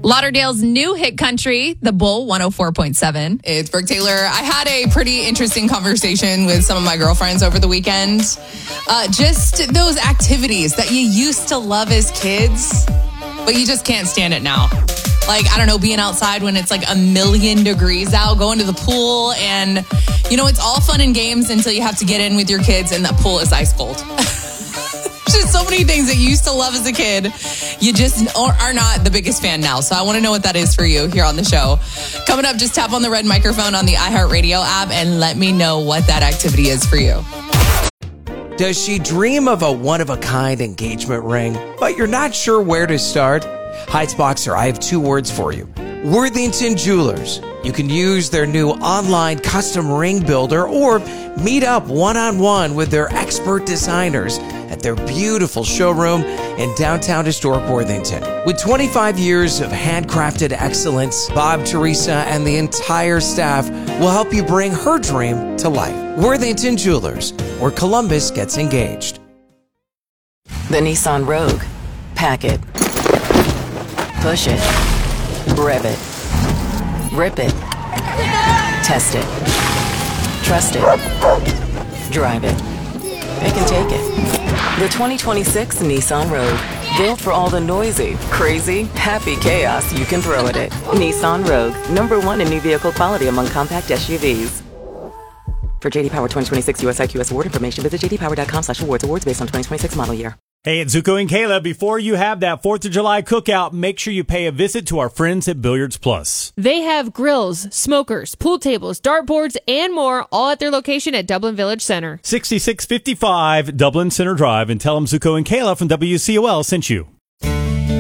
Lauderdale's new hit country, The Bull 104.7. It's Brooke Taylor. I had a pretty interesting conversation with some of my girlfriends over the weekend. Just those activities that you used to love as kids, but you just can't stand it now. Like, I don't know, being outside when it's like 1,000,000 degrees out, going to the pool, and, you know, it's all fun and games until you have to get in with your kids and the pool is ice cold. Just so many things that you used to love as a kid, you just are not the biggest fan now. So I want to know what that is for you here on the show. Coming up, just tap on the red microphone on the iHeartRadio app and let me know what that activity is for you. Does she dream of a one-of-a-kind engagement ring, but you're not sure where to start? Heights Boxer, I have two words for you. Worthington Jewelers. You can use their new online custom ring builder or meet up one-on-one with their expert designers at their beautiful showroom in downtown historic Worthington. With 25 years of handcrafted excellence, Bob, Teresa, and the entire staff will help you bring her dream to life. Worthington Jewelers, where Columbus gets engaged. The Nissan Rogue. Pack it. Push it. Rev it. Rip it. Test it. Trust it. Drive it. It can take it. The 2026 Nissan Rogue. Built for all the noisy, crazy, happy chaos you can throw at it. Nissan Rogue. #1 in new vehicle quality among compact SUVs. For JD Power 2026 US IQS award information, visit jdpower.com/awards. Awards based on 2026 model year. Hey, it's Zuko and Kayla. Before you have that 4th of July cookout, make sure you pay a visit to our friends at Billiards Plus. They have grills, smokers, pool tables, dartboards, and more, all at their location at Dublin Village Center. 6655 Dublin Center Drive, and tell them Zuko and Kayla from WCOL sent you.